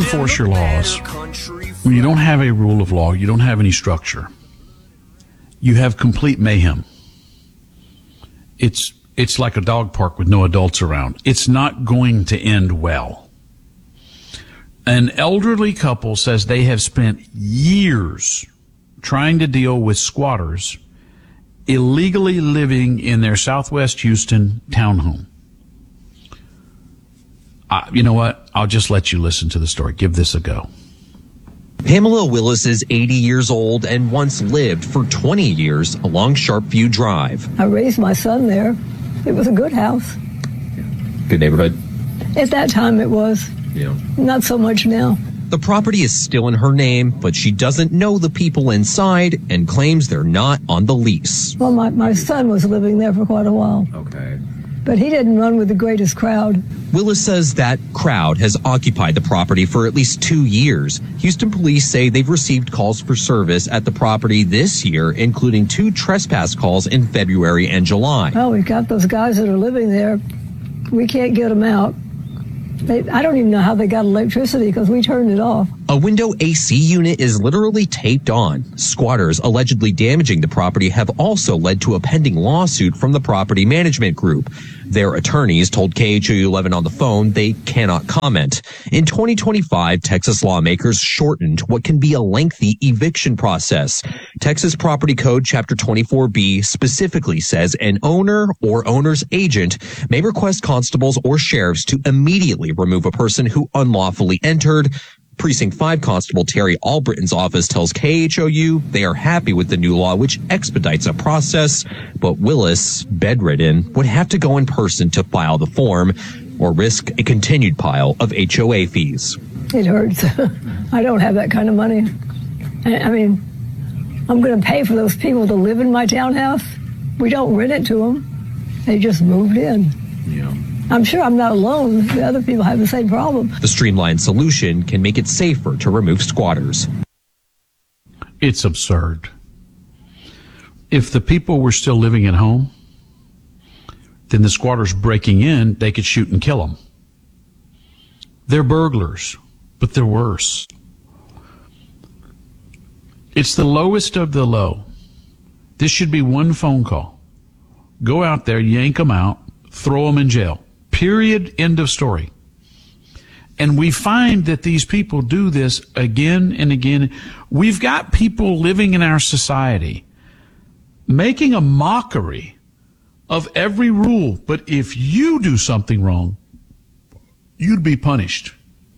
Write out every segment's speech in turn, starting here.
enforce your laws, when you don't have a rule of law, you don't have any structure, you have complete mayhem. It's like a dog park with no adults around. It's not going to end well. An elderly couple says they have spent years trying to deal with squatters illegally living in their Southwest Houston townhome. You know what? I'll just let you listen to the story. Give this a go. Pamela Willis is 80 years old and once lived for 20 years along Sharpview Drive. I raised my son there. It was a good house. Good neighborhood. At that time it was. Yeah. Not so much now. The property is still in her name, but she doesn't know the people inside and claims they're not on the lease. Well, my son was living there for quite a while. Okay. But he didn't run with the greatest crowd. Willis says that crowd has occupied the property for at least 2 years. Houston police say they've received calls for service at the property this year, including 2 trespass calls in February and July. Well, we've got those guys that are living there. We can't get them out. I don't even know how they got electricity because we turned it off. A window AC unit is literally taped on. Squatters allegedly damaging the property have also led to a pending lawsuit from the property management group. Their attorneys told KHOU 11 on the phone they cannot comment. In 2025, Texas lawmakers shortened what can be a lengthy eviction process. Texas Property Code Chapter 24B specifically says an owner or owner's agent may request constables or sheriffs to immediately remove a person who unlawfully entered. Precinct 5 Constable Terry Albritton's office tells KHOU they are happy with the new law, which expedites a process. But Willis, bedridden, would have to go in person to file the form or risk a continued pile of HOA fees. It hurts. I don't have that kind of money. I mean, I'm going to pay for those people to live in my townhouse. We don't rent it to them. They just moved in. Yeah. I'm sure I'm not alone. The other people have the same problem. The streamlined solution can make it safer to remove squatters. It's absurd. If the people were still living at home, then the squatters breaking in, they could shoot and kill them. They're burglars, but they're worse. It's the lowest of the low. This should be one phone call. Go out there, yank them out, throw them in jail. Period. End of story. And we find that these people do this again and again. We've got people living in our society making a mockery of every rule. But if you do something wrong, you'd be punished.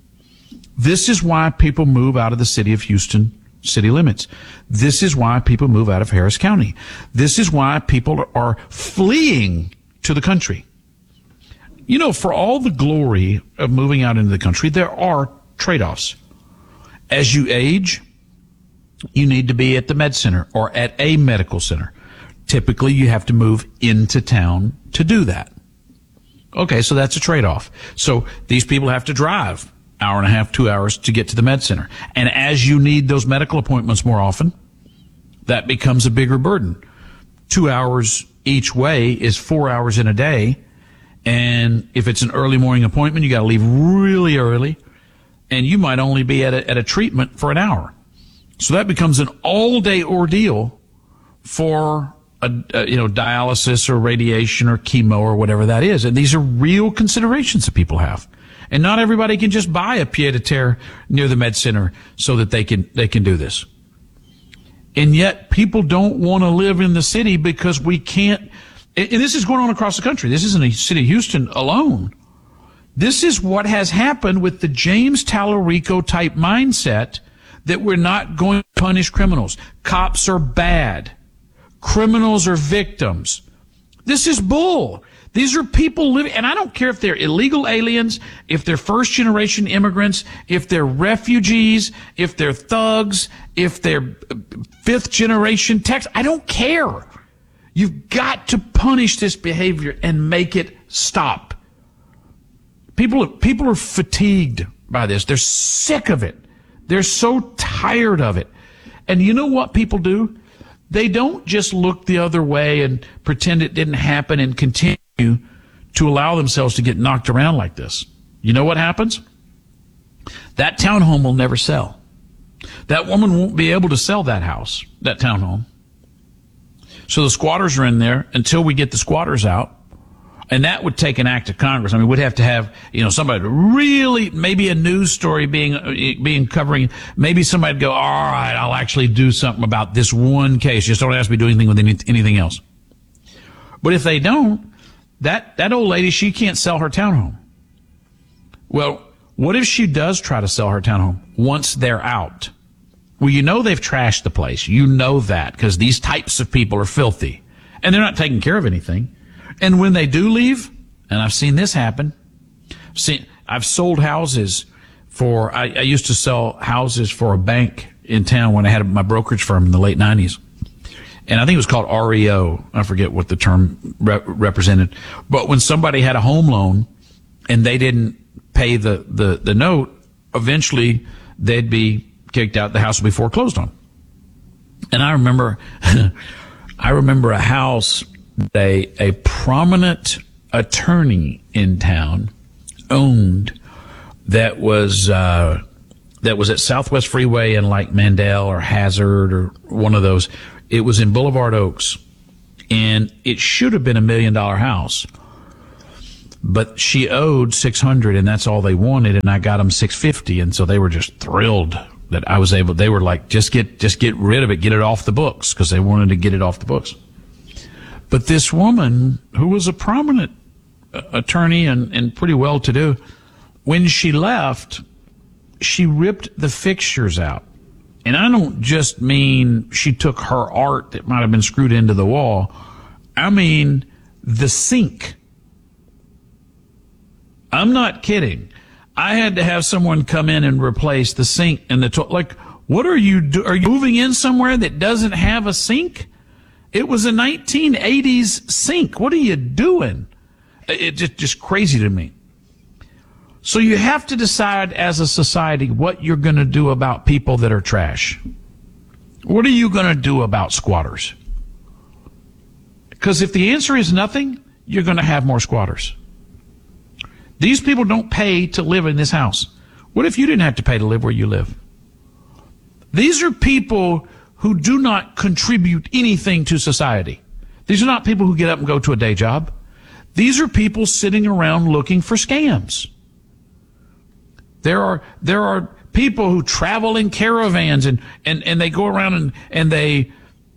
This is why people move out of the city of Houston city limits. This is why people move out of Harris County. This is why people are fleeing to the country. You know, for all the glory of moving out into the country, there are trade-offs. As you age, you need to be at the med center or at a medical center. Typically, you have to move into town to do that. Okay, so that's a trade-off. So these people have to drive hour and a half, 2 hours to get to the med center. And as you need those medical appointments more often, that becomes a bigger burden. 2 hours each way is 4 hours in a day. And if it's an early morning appointment, you got to leave really early, and you might only be at a treatment for an hour. So that becomes an all-day ordeal for dialysis or radiation or chemo or whatever that is. And these are real considerations that people have. And not everybody can just buy a pied-à-terre near the med center so that they can do this. And yet people don't want to live in the city because we can't. And this is going on across the country. This isn't a city of Houston alone. This is what has happened with the James Tallarico type mindset that we're not going to punish criminals. Cops are bad. Criminals are victims. This is bull. These are people living, and I don't care if they're illegal aliens, if they're first generation immigrants, if they're refugees, if they're thugs, if they're fifth generation Texans. I don't care. You've got to punish this behavior and make it stop. People are fatigued by this. They're sick of it. They're so tired of it. And you know what people do? They don't just look the other way and pretend it didn't happen and continue to allow themselves to get knocked around like this. You know what happens? That townhome will never sell. That woman won't be able to sell that house, that townhome. So the squatters are in there until we get the squatters out. And that would take an act of Congress. I mean, we'd have to have, somebody really, maybe a news story being covering, maybe somebody'd go, all right, I'll actually do something about this one case. Just don't ask me to do anything with anything else. But if they don't, that old lady, she can't sell her townhome. Well, what if she does try to sell her townhome once they're out? Well, they've trashed the place. You know that because these types of people are filthy and they're not taking care of anything. And when they do leave, and I've seen this happen, I've sold houses I used to sell houses for a bank in town when I had my brokerage firm in the late 90s. And I think it was called REO. I forget what the term represented. But when somebody had a home loan and they didn't pay the note, eventually they'd be kicked out. The house would be foreclosed on. And I remember a house a prominent attorney in town owned that was at Southwest Freeway in like Mandel or Hazard or one of those. It was in Boulevard Oaks, and it should have been $1 million house, but she owed $600, and that's all they wanted, and I got them $650, and so they were just thrilled that I was able. They were like, just get rid of it, get it off the books, because they wanted to get it off the books. But this woman, who was a prominent attorney and pretty well-to-do, when she left, she ripped the fixtures out. And I don't just mean she took her art that might have been screwed into the wall. I mean the sink. I'm not kidding. I had to have someone come in and replace the sink and the toilet. Like, what are you Are you moving in somewhere that doesn't have a sink? It was a 1980s sink. What are you doing? It's just crazy to me. So you have to decide as a society what you're going to do about people that are trash. What are you going to do about squatters? Because if the answer is nothing, you're going to have more squatters. These people don't pay to live in this house. What if you didn't have to pay to live where you live? These are people who do not contribute anything to society. These are not people who get up and go to a day job. These are people sitting around looking for scams. There are people who travel in caravans and they go around and they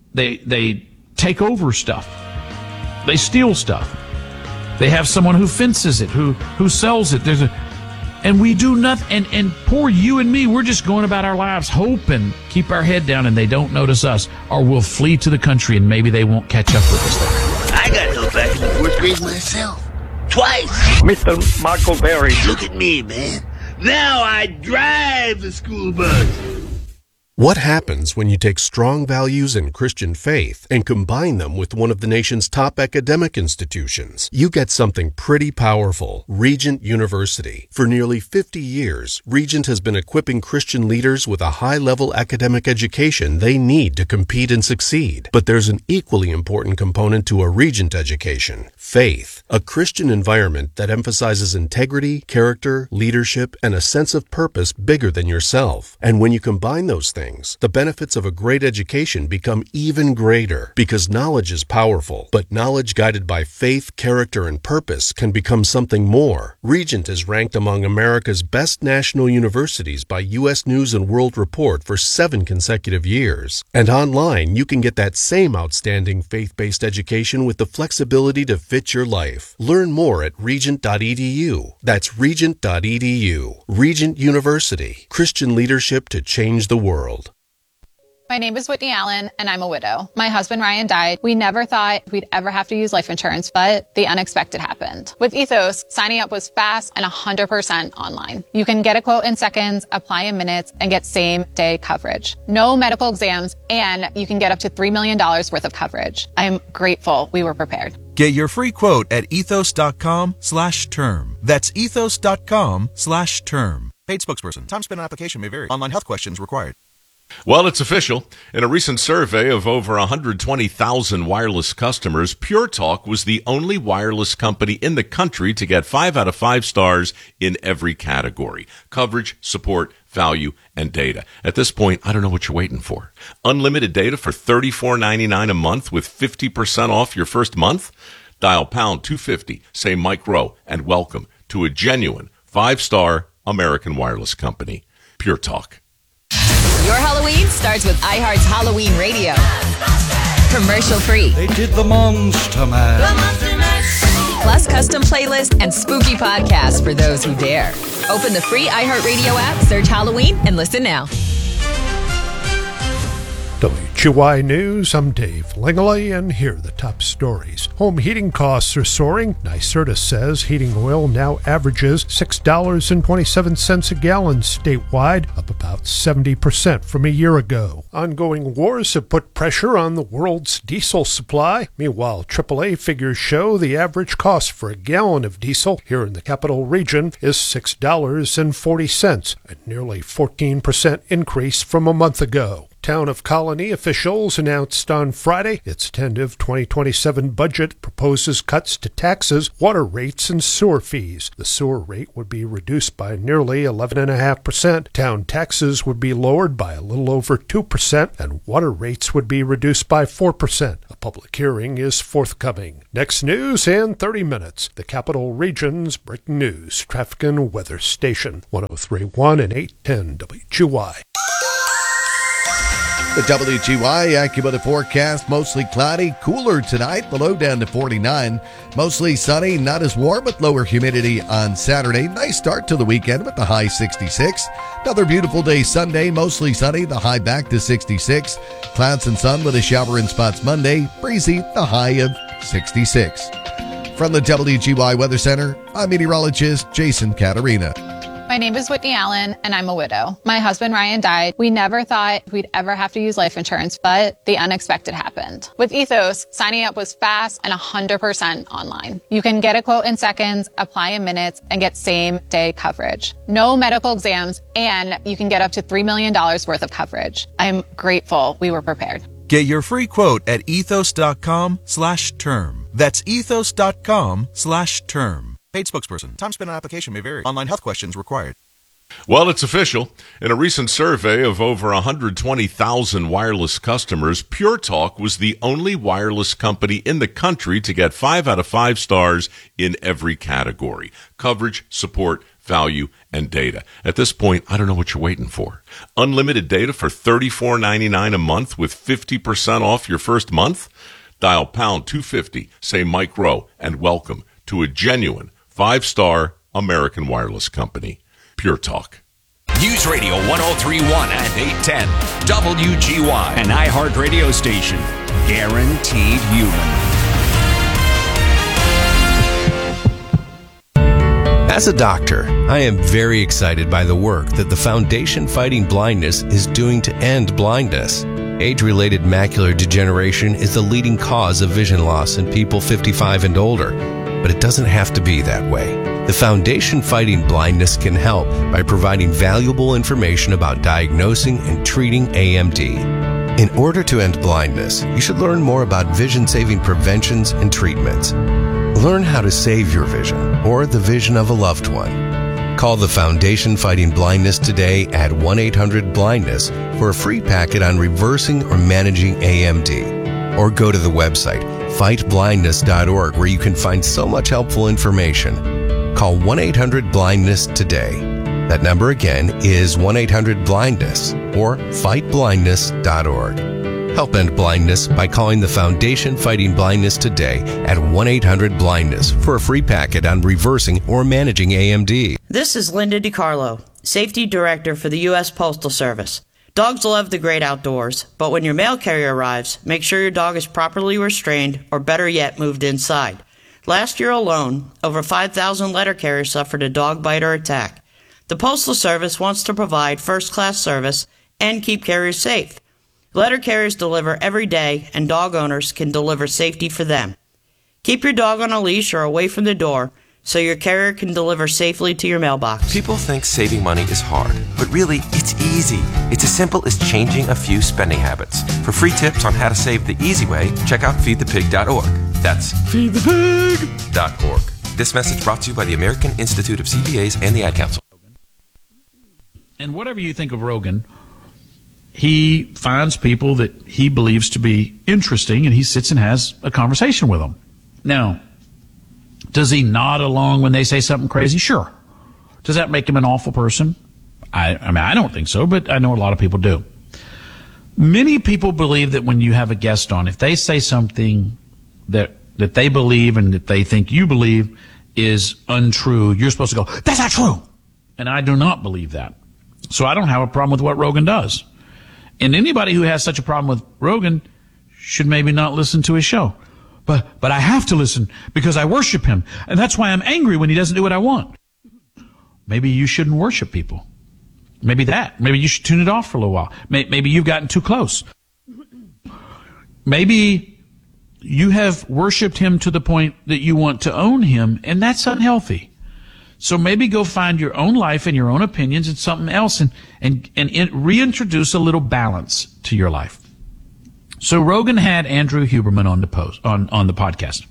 take over stuff. They steal stuff. They have someone who fences it, who sells it. And we do nothing. And poor you and me, we're just going about our lives hoping, keep our head down, and they don't notice us, or we'll flee to the country and maybe they won't catch up with us there. I got no bachelor's fourth grade myself. Twice. Mr. Michael Berry. Look at me, man. Now I drive the school bus. What happens when you take strong values in Christian faith and combine them with one of the nation's top academic institutions? You get something pretty powerful. Regent University. For nearly 50 years, Regent has been equipping Christian leaders with a high-level academic education they need to compete and succeed. But there's an equally important component to a Regent education: faith. A Christian environment that emphasizes integrity, character, leadership, and a sense of purpose bigger than yourself. And when you combine those things, the benefits of a great education become even greater, because knowledge is powerful, but knowledge guided by faith, character, and purpose can become something more. Regent is ranked among America's best national universities by U.S. News & World Report for 7 consecutive years. And online, you can get that same outstanding faith-based education with the flexibility to fit your life. Learn more at regent.edu. That's regent.edu. Regent University. Christian leadership to change the world. My name is Whitney Allen, and I'm a widow. My husband, Ryan, died. We never thought we'd ever have to use life insurance, but the unexpected happened. With Ethos, signing up was fast and 100% online. You can get a quote in seconds, apply in minutes, and get same-day coverage. No medical exams, and you can get up to $3 million worth of coverage. I'm grateful we were prepared. Get your free quote at ethos.com/term. That's ethos.com/term. Paid spokesperson. Time spent on application may vary. Online health questions required. Well, it's official. In a recent survey of over 120,000 wireless customers, Pure Talk was the only wireless company in the country to get 5 out of 5 stars in every category: coverage, support, value, and data. At this point, I don't know what you're waiting for. Unlimited data for $34.99 a month with 50% off your first month? Dial pound 250, say Mike Rowe, and welcome to a genuine 5-star American wireless company. Pure Talk. Your Halloween starts with iHeart's Halloween Radio. Commercial free. They did the Monster Mash. Plus custom playlist and spooky podcasts for those who dare. Open the free iHeartRadio app, search Halloween, and listen now. WGY News, I'm Dave Langley, and here are the top stories. Home heating costs are soaring. NYSERDA says heating oil now averages $6.27 a gallon statewide, up about 70% from a year ago. Ongoing wars have put pressure on the world's diesel supply. Meanwhile, AAA figures show the average cost for a gallon of diesel here in the capital region is $6.40, a nearly 14% increase from a month ago. Town of Colony officials announced on Friday its tentative 2027 budget proposes cuts to taxes, water rates, and sewer fees. The sewer rate would be reduced by nearly 11.5%. Town taxes would be lowered by a little over 2%, and water rates would be reduced by 4%. A public hearing is forthcoming. Next news in 30 minutes. The Capital Region's breaking news, traffic and weather station, 103.1 and 810 WGY. The WGY AccuWeather forecast: mostly cloudy, cooler tonight, the low down to 49. Mostly sunny, not as warm with lower humidity on Saturday. Nice start to the weekend with the high 66. Another beautiful day Sunday, mostly sunny, the high back to 66. Clouds and sun with a shower in spots Monday, breezy, the high of 66. From the WGY Weather Center, I'm meteorologist Jason Caterina. My name is Whitney Allen, and I'm a widow. My husband, Ryan, died. We never thought we'd ever have to use life insurance, but the unexpected happened. With Ethos, signing up was fast and 100% online. You can get a quote in seconds, apply in minutes, and get same-day coverage. No medical exams, and you can get up to $3 million worth of coverage. I'm grateful we were prepared. Get your free quote at ethos.com/term. That's ethos.com/term. Paid spokesperson. Time spent on application may vary. Online health questions required. Well, it's official. In a recent survey of over 120,000 wireless customers, Pure Talk was the only wireless company in the country to get 5 out of 5 stars in every category: coverage, support, value, and data. At this point, I don't know what you're waiting for. Unlimited data for $34.99 a month with 50% off your first month? Dial pound 250, say Mike Rowe, and welcome to a genuine 5-star American wireless company. Pure Talk. News Radio 103.1 and 810. WGY. An iHeart radio station. Guaranteed human. As a doctor, I am very excited by the work that the Foundation Fighting Blindness is doing to end blindness. Age-related macular degeneration is the leading cause of vision loss in people 55 and older, but it doesn't have to be that way. The Foundation Fighting Blindness can help by providing valuable information about diagnosing and treating AMD. In order to end blindness, you should learn more about vision-saving preventions and treatments. Learn how to save your vision or the vision of a loved one. Call the Foundation Fighting Blindness today at 1-800-BLINDNESS for a free packet on reversing or managing AMD. Or go to the website fightblindness.org where you can find so much helpful information. Call 1-800-BLINDNESS today. That number again is 1-800-BLINDNESS or fightblindness.org. Help end blindness by calling the Foundation Fighting Blindness today at 1-800-BLINDNESS for a free packet on reversing or managing AMD. This is Linda DiCarlo, Safety Director for the U.S. Postal Service. Dogs love the great outdoors, but when your mail carrier arrives, make sure your dog is properly restrained or better yet, moved inside. Last year alone, over 5,000 letter carriers suffered a dog bite or attack. The Postal Service wants to provide first-class service and keep carriers safe. Letter carriers deliver every day, and dog owners can deliver safety for them. Keep your dog on a leash or away from the door. so your carrier can deliver safely to your mailbox. People think saving money is hard, but really, it's easy. It's as simple as changing a few spending habits. For free tips on how to save the easy way, check out feedthepig.org. That's feedthepig.org. This message brought to you by the American Institute of CPAs and the Ad Council. And whatever you think of Rogan, he finds people that he believes to be interesting, and he sits and has a conversation with them. Now, does he nod along when they say something crazy? Sure. Does that make him an awful person? I mean, I don't think so, but I know a lot of people do. Many people believe that when you have a guest on, if they say something that they believe and that they think you believe is untrue, you're supposed to go, that's not true. And I do not believe that. So I don't have a problem with what Rogan does. And anybody who has such a problem with Rogan should maybe not listen to his show. But I have to listen because I worship him. And that's why I'm angry when he doesn't do what I want. Maybe you shouldn't worship people. Maybe you should tune it off for a little while. Maybe you've gotten too close. Maybe you have worshiped him to the point that you want to own him, and that's unhealthy. So maybe go find your own life and your own opinions and something else and reintroduce a little balance to your life. So Rogan had Andrew Huberman on the podcast.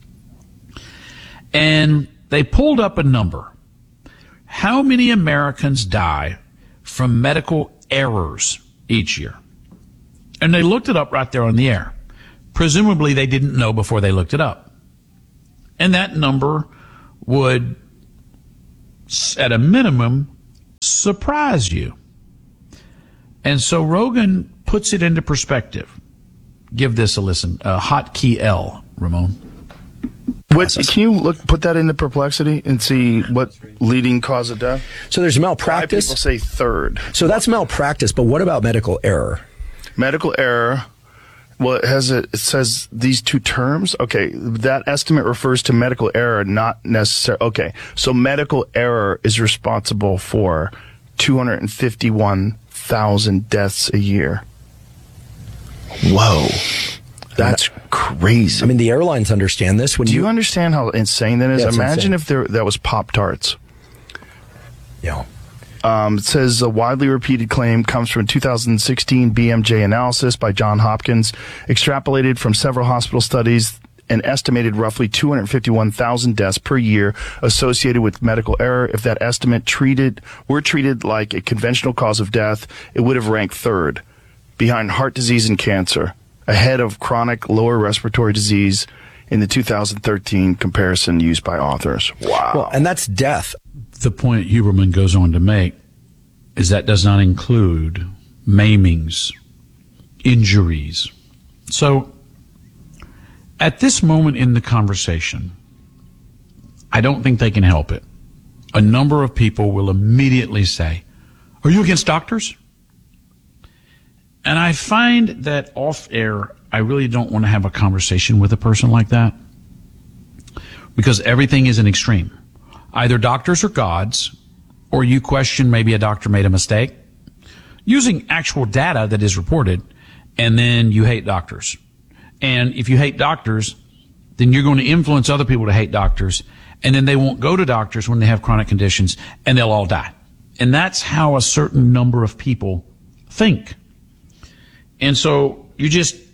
And they pulled up a number. How many Americans die from medical errors each year? And they looked it up right there on the air. Presumably they didn't know before they looked it up. And that number would, at a minimum, surprise you. And so Rogan puts it into perspective. Give this a listen. Hotkey L, Ramon. Can you put that into perplexity and see what leading cause of death? So there's malpractice. People say third. So that's malpractice, but what about medical error? Medical error. Well, it says these two terms. Okay, that estimate refers to medical error, not necessarily. Okay, so medical error is responsible for 251,000 deaths a year. Whoa. That's crazy. I mean, the airlines understand this. Do you understand how insane that is? Yeah, imagine if that was Pop-Tarts. Yeah. It says a widely repeated claim comes from a 2016 BMJ analysis by Johns Hopkins, extrapolated from several hospital studies, and estimated roughly 251,000 deaths per year associated with medical error. If that estimate were treated like a conventional cause of death, it would have ranked third, behind heart disease and cancer, ahead of chronic lower respiratory disease in the 2013 comparison used by authors. Wow. Well, and that's death. The point Huberman goes on to make is that does not include maimings, injuries. So at this moment in the conversation, I don't think they can help it. A number of people will immediately say, are you against doctors? And I find that off air, I really don't want to have a conversation with a person like that because everything is an extreme. Either doctors are gods, or you question maybe a doctor made a mistake, using actual data that is reported, and then you hate doctors. And if you hate doctors, then you're going to influence other people to hate doctors, and then they won't go to doctors when they have chronic conditions, and they'll all die. And that's how a certain number of people think. And so you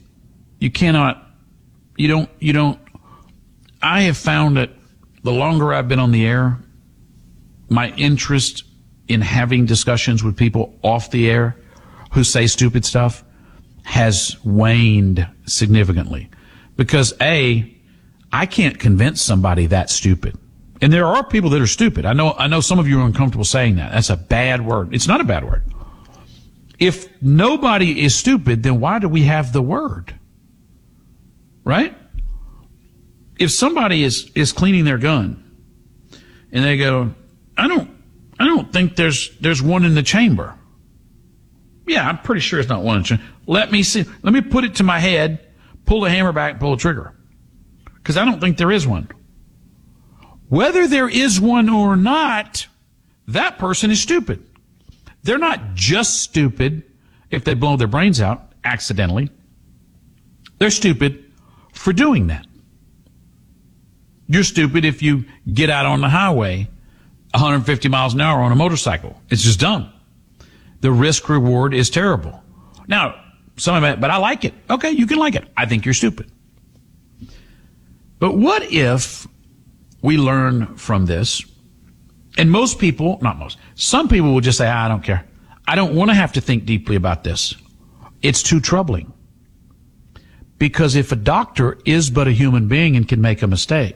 don't, I have found that the longer I've been on the air, my interest in having discussions with people off the air who say stupid stuff has waned significantly. Because I can't convince somebody that stupid. And there are people that are stupid. I know some of you are uncomfortable saying that. That's a bad word. It's not a bad word. If nobody is stupid, then why do we have the word? Right? If somebody is cleaning their gun and they go, I don't think there's one in the chamber. Yeah, I'm pretty sure it's not one in the chamber. Let me see. Let me put it to my head, pull the hammer back, pull the trigger. Because I don't think there is one. Whether there is one or not, that person is stupid. They're not just stupid if they blow their brains out accidentally. They're stupid for doing that. You're stupid if you get out on the highway 150 miles an hour on a motorcycle. It's just dumb. The risk reward is terrible. Now, somebody might, but I like it. Okay, you can like it. I think you're stupid. But what if we learn from this? And most people, not most, some people will just say, I don't care. I don't want to have to think deeply about this. It's too troubling. Because if a doctor is but a human being and can make a mistake,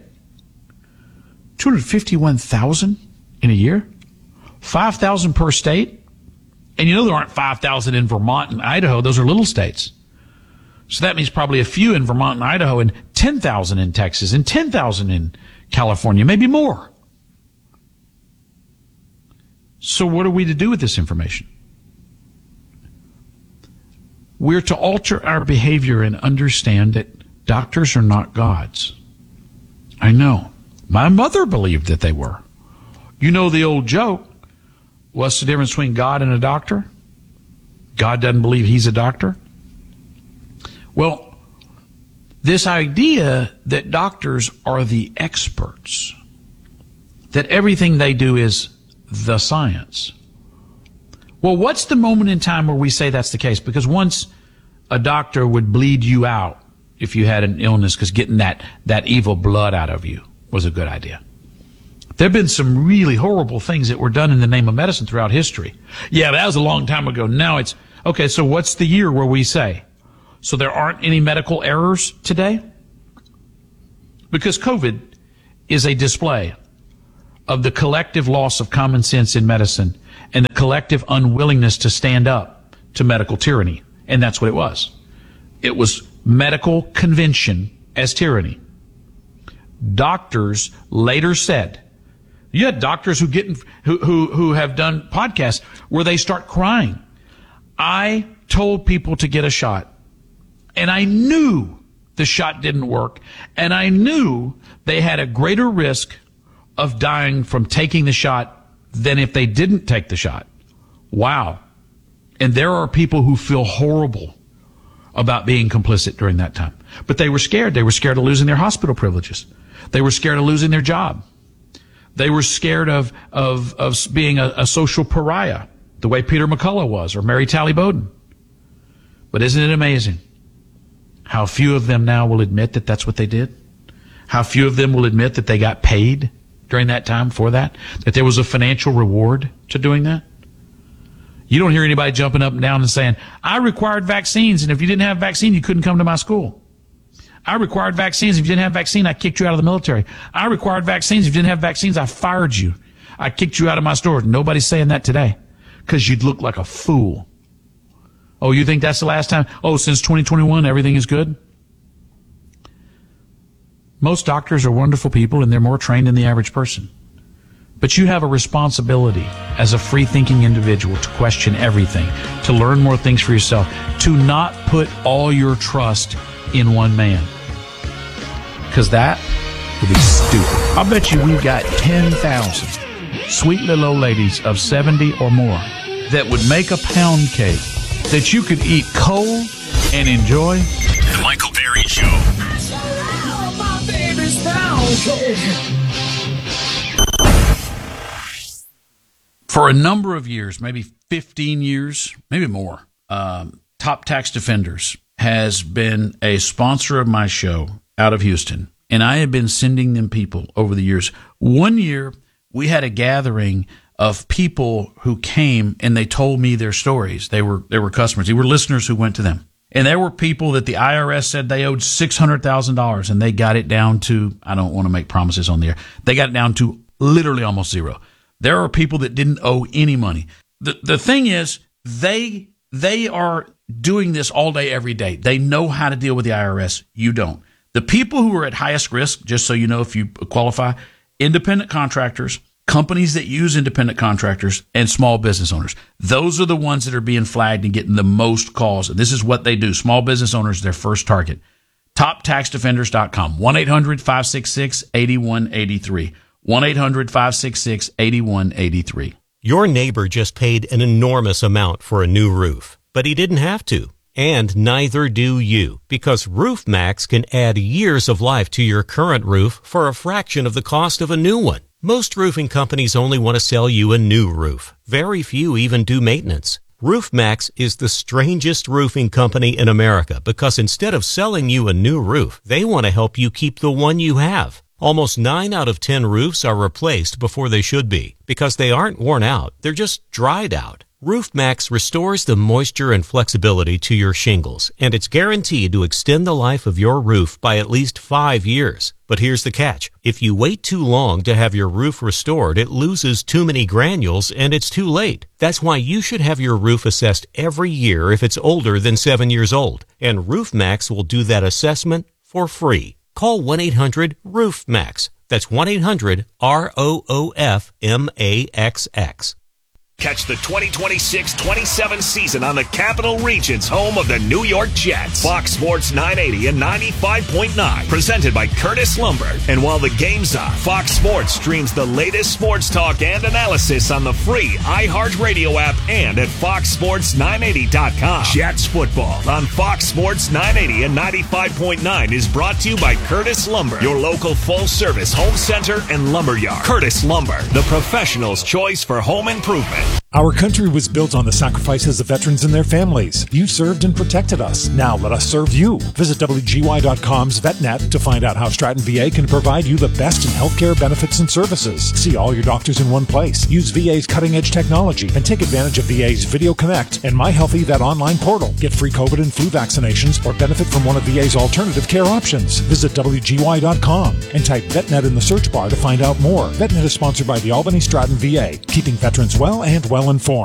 251,000 in a year, 5,000 per state, and you know there aren't 5,000 in Vermont and Idaho. Those are little states. So that means probably a few in Vermont and Idaho, and 10,000 in Texas, and 10,000 in California, maybe more. So what are we to do with this information? We're to alter our behavior and understand that doctors are not gods. I know. My mother believed that they were. You know the old joke. What's the difference between God and a doctor? God doesn't believe he's a doctor. Well, this idea that doctors are the experts, that everything they do is the science. Well, what's the moment in time where we say that's the case? Because once a doctor would bleed you out if you had an illness, because getting that evil blood out of you was a good idea. There have been some really horrible things that were done in the name of medicine throughout history. Yeah, that was a long time ago. Now it's, okay, so what's the year where we say, so there aren't any medical errors today? Because COVID is a display of the collective loss of common sense in medicine and the collective unwillingness to stand up to medical tyranny. And that's what it was. It was medical convention as tyranny. Doctors later said, you had doctors who have done podcasts where they start crying. I told people to get a shot, and I knew the shot didn't work, and I knew they had a greater risk of dying from taking the shot than if they didn't take the shot. Wow. And there are people who feel horrible about being complicit during that time. But they were scared. They were scared of losing their hospital privileges. They were scared of losing their job. They were scared of being a social pariah, the way Peter McCullough was, or Mary Talley Bowden. But isn't it amazing how few of them now will admit that that's what they did? How few of them will admit that they got paid during that time for that? That there was a financial reward to doing that? You don't hear anybody jumping up and down and saying, I required vaccines, and if you didn't have a vaccine, you couldn't come to my school. I required vaccines. If you didn't have a vaccine, I kicked you out of the military. I required vaccines. If you didn't have vaccines, I fired you. I kicked you out of my store. Nobody's saying that today because you'd look like a fool. Oh, you think that's the last time? Oh, since 2021, everything is good? Most doctors are wonderful people, and they're more trained than the average person. But you have a responsibility as a free-thinking individual to question everything, to learn more things for yourself, to not put all your trust in one man. Because that would be stupid. I bet you we've got 10,000 sweet little old ladies of 70 or more that would make a pound cake that you could eat cold and enjoy. The Michael Berry Show. For a number of years, maybe 15 years, maybe more, Top Tax Defenders has been a sponsor of my show out of Houston, and I have been sending them people over the years. One year, we had a gathering of people who came and they told me their stories. They were customers. They were listeners who went to them. And there were people that the IRS said they owed $600,000, and they got it down to, I don't want to make promises on the air, they got it down to literally almost zero. There are people that didn't owe any money. The thing is, they are doing this all day, every day. They know how to deal with the IRS. You don't. The people who are at highest risk, just so you know if you qualify, independent contractors, companies that use independent contractors, and small business owners. Those are the ones that are being flagged and getting the most calls. And this is what they do. Small business owners, their first target. TopTaxDefenders.com. 1-800-566-8183. 1-800-566-8183. Your neighbor just paid an enormous amount for a new roof, but he didn't have to. And neither do you, because RoofMax can add years of life to your current roof for a fraction of the cost of a new one. Most roofing companies only want to sell you a new roof. Very few even do maintenance. RoofMax is the strangest roofing company in America because instead of selling you a new roof, they want to help you keep the one you have. Almost 9 out of 10 roofs are replaced before they should be because they aren't worn out, they're just dried out. RoofMax restores the moisture and flexibility to your shingles, and it's guaranteed to extend the life of your roof by at least 5 years. But here's the catch. If you wait too long to have your roof restored, it loses too many granules and it's too late. That's why you should have your roof assessed every year if it's older than 7 years old. And RoofMax will do that assessment for free. Call 1-800-ROOFMAX. That's 1-800-ROOFMAXX. Catch the 2026-27 season on the Capital Region's home of the New York Jets. Fox Sports 980 and 95.9. Presented by Curtis Lumber. And while the game's on, Fox Sports streams the latest sports talk and analysis on the free iHeartRadio app and at foxsports980.com. Jets football on Fox Sports 980 and 95.9 is brought to you by Curtis Lumber, your local full-service home center and lumberyard. Curtis Lumber, the professional's choice for home improvement. Our country was built on the sacrifices of veterans and their families. You served and protected us. Now let us serve you. Visit WGY.com's VetNet to find out how Stratton VA can provide you the best in healthcare benefits and services. See all your doctors in one place. Use VA's cutting-edge technology and take advantage of VA's Video Connect and My Healthy Vet online portal. Get free COVID and flu vaccinations or benefit from one of VA's alternative care options. Visit WGY.com and type VetNet in the search bar to find out more. VetNet is sponsored by the Albany Stratton VA, keeping veterans well and well informed.